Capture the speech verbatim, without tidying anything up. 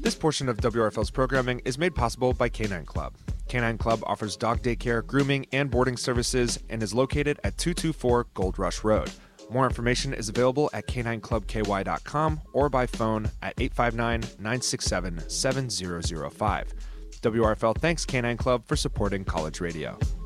This portion of W R F L's programming is made possible by Canine Club. Canine Club offers dog daycare, grooming, and boarding services and is located at two two four Gold Rush Road. More information is available at canine club k y dot com or by phone at eight five nine, nine six seven, seven zero zero five. W R F L thanks Canine Club for supporting College Radio.